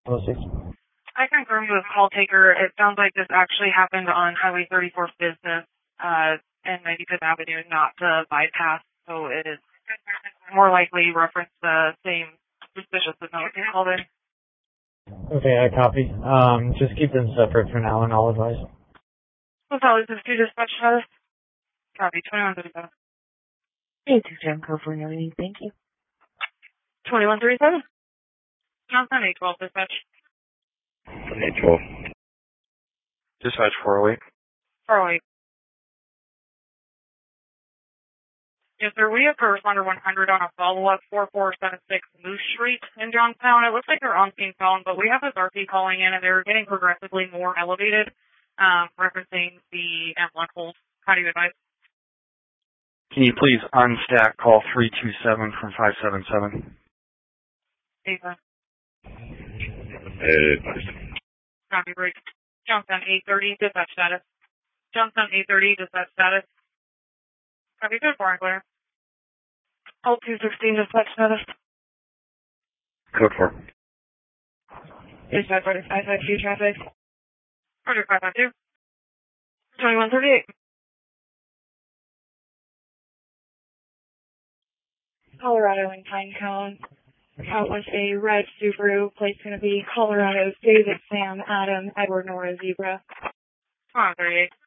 I confirmed with call taker. It sounds like this actually happened on Highway 34th Business and 95th Avenue, not the bypass. So it is more likely reference the same suspicious note you called in. Okay, I copy. Just keep them separate for now, and I'll advise. What's all this to dispatch status? Copy, 2137. 827 code for everything, thank you. 2137. Johnson, 812 dispatch. 812. Dispatch 408. 408. Yes, sir. We have first responder 100 on a follow-up 4476 Moose Street in Johnstown. It looks like they're on scene phone, but we have this RP calling in, and they're getting progressively more elevated, referencing the M1 hold. How do you advise? Can you please unstack call 327 from 577? Ava. Advised. Copy, break. Johnstown 830, dispatch status. Johnstown 830, dispatch status. Copy, good, foreign clear. Hold 216, dispatch status. Code 4. Dispatch order 552 traffic. Order 552. 2138. Colorado and Pinecone. Out with a red Subaru. Place going to be Colorado, David, Sam, Adam, Edward, Nora, Zebra. 2138.